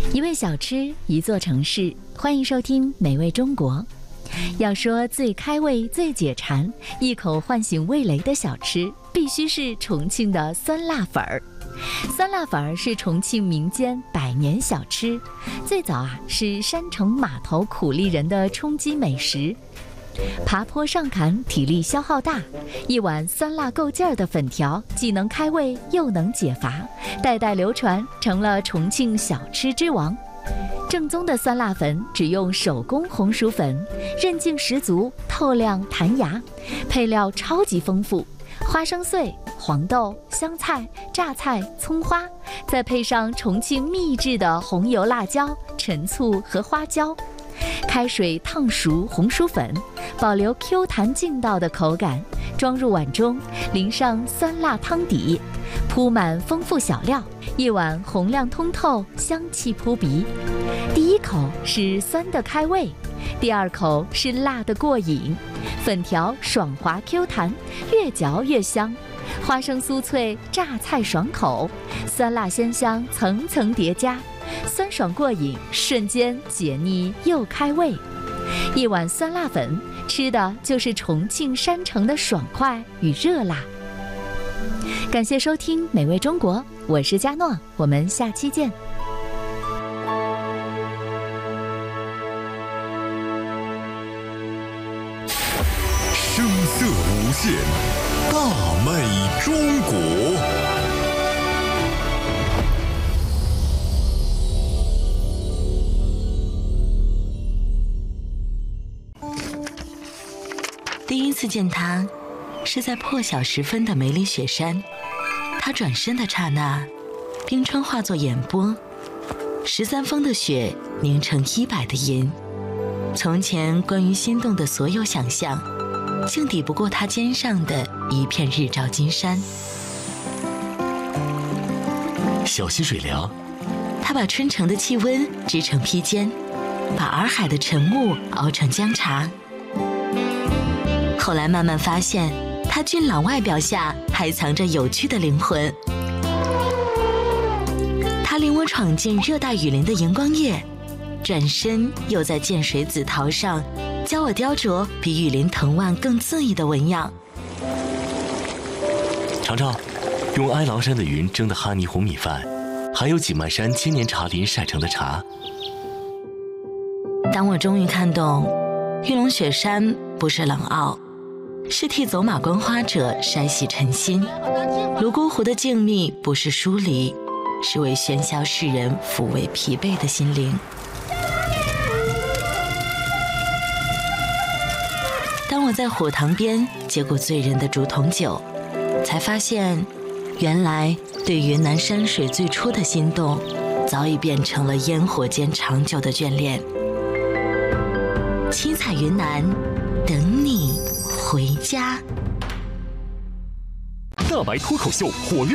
一味小吃，一座城市，欢迎收听美味中国。要说最开胃、最解馋、一口唤醒味蕾的小吃，必须是重庆的酸辣粉儿。酸辣粉儿是重庆民间百年小吃，最早是山城码头苦力人的充饥美食。爬坡上坎，体力消耗大，一碗酸辣够劲儿的粉条，既能开胃又能解乏，代代流传，成了重庆小吃之王。正宗的酸辣粉只用手工红薯粉，韧劲十足，透亮弹牙，配料超级丰富，花生碎、黄豆、香菜、榨菜、葱花，再配上重庆秘制的红油辣椒、陈醋和花椒，开水烫熟红薯粉，保留 Q 弹劲道的口感，装入碗中，淋上酸辣汤底，铺满丰富小料，一碗红亮通透，香气扑鼻。第一口是酸的开胃，第二口是辣的过瘾，粉条爽滑 Q 弹，越嚼越香，花生酥脆，榨菜爽口，酸辣鲜香层层叠加，酸爽过瘾，瞬间解腻又开胃。一碗酸辣粉，吃的就是重庆山城的爽快与热辣。感谢收听美味中国，我是佳诺，我们下期见。 声色无限，大美中国。 第一次见他，是在破晓时分的梅里雪山。他转身的刹那，冰川化作眼波，13峰的雪凝成100的银。从前关于心动的所有想象，竟抵不过他肩上的一片日照金山。 小溪水凉， 他把春城的气温织成披肩，把洱海的晨雾熬成姜茶。后来慢慢发现，他俊朗外表下还藏着有趣的灵魂。他领我闯进热带雨林的荧光夜，转身又在涧水紫桃上教我雕琢比雨林藤蔓更恣意的纹样。 尝尝用哀牢山的云蒸的哈尼红米饭，还有几漫山千年茶林晒成的茶。 当我终于看懂，玉龙雪山不是冷傲，是替走马观花者筛洗尘心；泸沽湖的静谧不是疏离，是为喧嚣世人抚慰疲惫的心灵。当我在火塘边接过醉人的竹筒酒，才发现，原来对云南山水最初的心动，早已变成了烟火间长久的眷恋。七彩云南，等你回家。 大白脱口秀火热